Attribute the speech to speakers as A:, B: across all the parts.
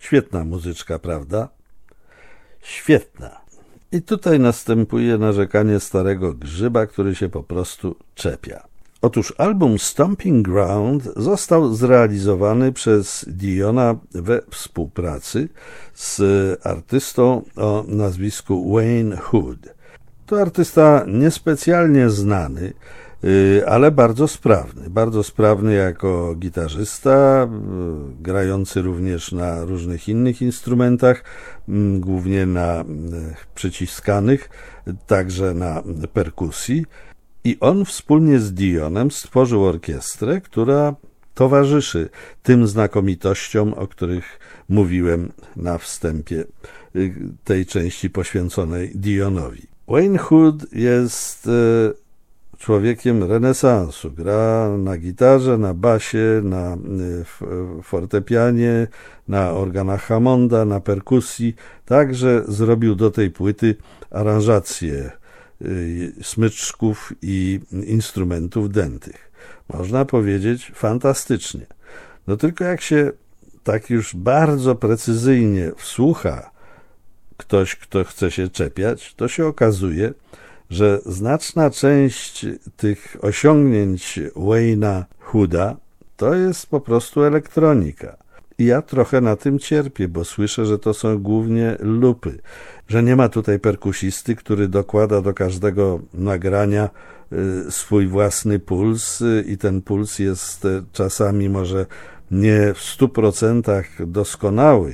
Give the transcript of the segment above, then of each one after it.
A: Świetna muzyczka, prawda? Świetna. I tutaj następuje narzekanie starego grzyba, który się po prostu czepia. Otóż album Stomping Ground został zrealizowany przez Diona we współpracy z artystą o nazwisku Wayne Hood. To artysta niespecjalnie znany, ale bardzo sprawny jako gitarzysta, grający również na różnych innych instrumentach, głównie na przyciskanych, także na perkusji. I on wspólnie z Dionem stworzył orkiestrę, która towarzyszy tym znakomitościom, o których mówiłem na wstępie tej części poświęconej Dionowi. Wayne Hood jest człowiekiem renesansu. Gra na gitarze, na basie, na fortepianie, na organach Hammonda, na perkusji. Także zrobił do tej płyty aranżacje smyczków i instrumentów dętych. Można powiedzieć fantastycznie. No tylko jak się tak już bardzo precyzyjnie wsłucha ktoś, kto chce się czepiać, to się okazuje, że znaczna część tych osiągnięć Wayne'a Hooda to jest po prostu elektronika. I ja trochę na tym cierpię, bo słyszę, że to są głównie lupy, że nie ma tutaj perkusisty, który dokłada do każdego nagrania swój własny puls i ten puls jest czasami może nie w 100% doskonały,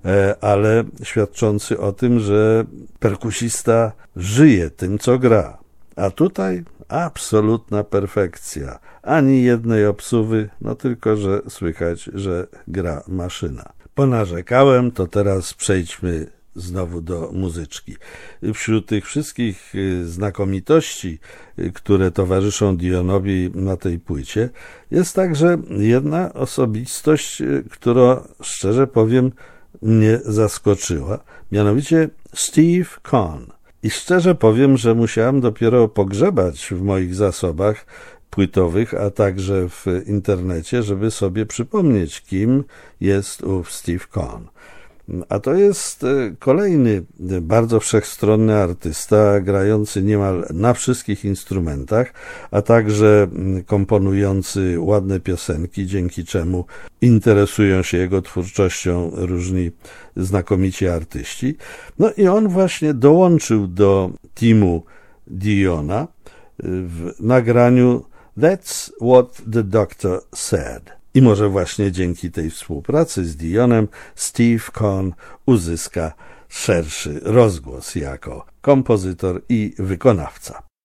A: ale świadczący o tym, że perkusista żyje tym, co gra. A tutaj absolutna perfekcja. Ani jednej obsuwy, no tylko, że słychać, że gra maszyna. Ponarzekałem, to teraz przejdźmy znowu do muzyczki. Wśród tych wszystkich znakomitości, które towarzyszą Dionowi na tej płycie, jest także jedna osobistość, która, szczerze powiem, mnie zaskoczyła, mianowicie Steve Conn. I szczerze powiem, że musiałem dopiero pogrzebać w moich zasobach płytowych, a także w internecie, żeby sobie przypomnieć, kim jest ów Steve Conn. A to jest kolejny bardzo wszechstronny artysta, grający niemal na wszystkich instrumentach, a także komponujący ładne piosenki, dzięki czemu interesują się jego twórczością różni znakomici artyści. No i on właśnie dołączył do teamu Diona w nagraniu That's What the Doctor Said. I może właśnie dzięki tej współpracy z Dionem Steve Conn uzyska szerszy rozgłos jako kompozytor i wykonawca.